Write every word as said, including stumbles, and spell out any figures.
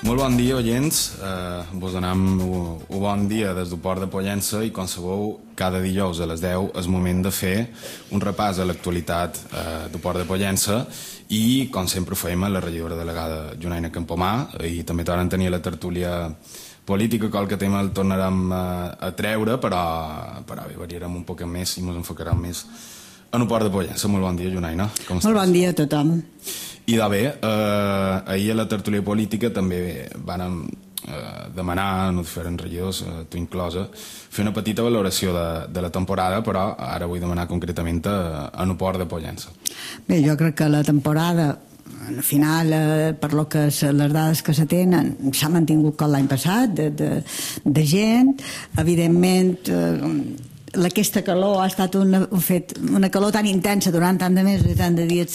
Molt bon dia, oients. Eh, vos donem un bon dia des del Port de Pollença i, com sabeu, cada dijous a les deu és moment de fer un repàs a l'actualitat eh, del Port de Pollença i, com sempre, fem a la regidora delegada Junaina Campomà i també tornem a tenir la tertúlia política, qualque tema el tornarem a, a treure, però, però bé, variarem un poc més i ens enfocarem més en el Port de Pollença. Molt bon dia, Junaina. Com estàs? Molt bon dia a tothom. I de bé, eh, ahir a la tertúlia política també van eh, demanar a diferents regidors, eh, tu inclosa, fer una petita valoració de, de la temporada, però ara vull demanar concretament a, a el Port de Pollença. Bé, jo crec que la temporada, al final, eh, per lo que se, les dades que se tenen, s'ha mantingut com l'any passat, de, de, de gent. Evidentment, eh, aquesta calor ha estat una, un fet, una calor tan intensa durant tant de mesos i tant de dies